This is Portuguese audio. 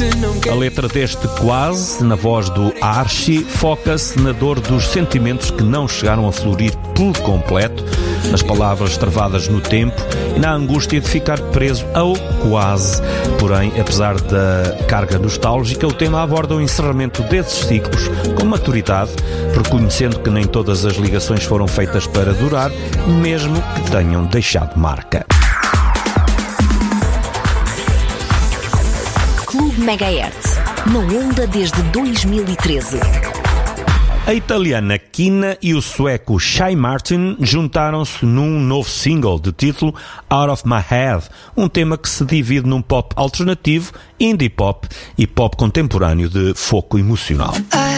A letra deste Quase, na voz do Archie, foca-se na dor dos sentimentos que não chegaram a florir por completo, nas palavras travadas no tempo e na angústia de ficar preso ao quase. Porém, apesar da carga nostálgica, o tema aborda o encerramento desses ciclos com maturidade, reconhecendo que nem todas as ligações foram feitas para durar, mesmo que tenham deixado marca. Clube Megahertz, na onda desde 2013. A italiana Kina e o sueco Shy Martin juntaram-se num novo single de título Out of My Head, um tema que se divide num pop alternativo, indie pop e pop contemporâneo de foco emocional.